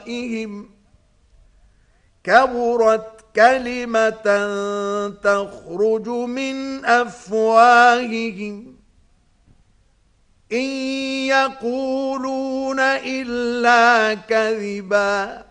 كبرت كلمة تخرج من أفواههم إن يقولون إلا كذبا